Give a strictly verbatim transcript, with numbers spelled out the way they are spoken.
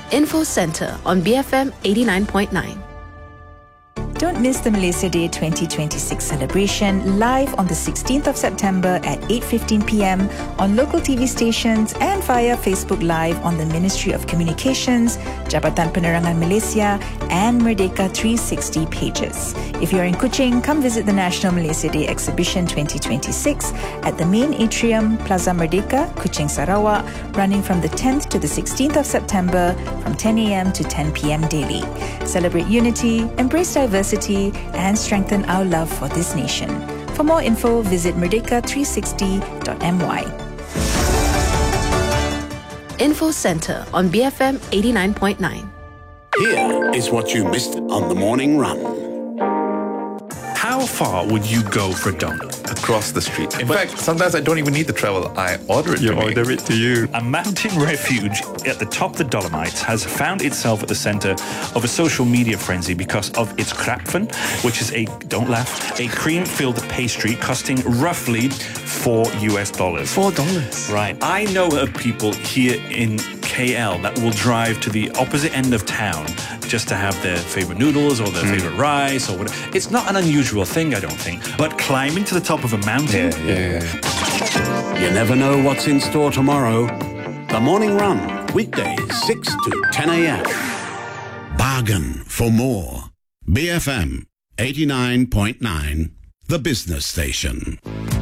Info Center on B F M eighty-nine point nine. Don't miss the Malaysia Day twenty twenty-six celebration live on the sixteenth of September at eight fifteen p.m. on local T V stations and via Facebook Live on the Ministry of Communications, Jabatan Penerangan Malaysia and Merdeka three sixty pages. If you're in Kuching, come visit the National Malaysia Day Exhibition twenty twenty-six at the main atrium, Plaza Merdeka, Kuching, Sarawak, running from the tenth to the sixteenth of September from ten a.m. to ten p.m. daily. Celebrate unity, embrace diversity, and strengthen our love for this nation. For more info, visit merdeka three sixty dot m y. Info Center on B F M eighty-nine point nine. Here is what you missed on the morning run. How far would you go for a donut? Across the street. In But- fact, sometimes I don't even need to travel. I order it You to me. order it to you. A mountain refuge at the top of the Dolomites has found itself at the center of a social media frenzy because of its krapfen, which is a, don't laugh, a cream-filled pastry costing roughly four U S dollars. Four dollars. Right. I know of people here in K L that will drive to the opposite end of town just to have their favorite noodles or their Mm. favorite rice or whatever. It's not an unusual thing, I don't think. But climbing to the top of a mountain, Yeah, yeah, yeah. You never know what's in store tomorrow. The Morning Run, weekdays six to ten a.m. Bargain for more. B F M eighty-nine point nine, the business station.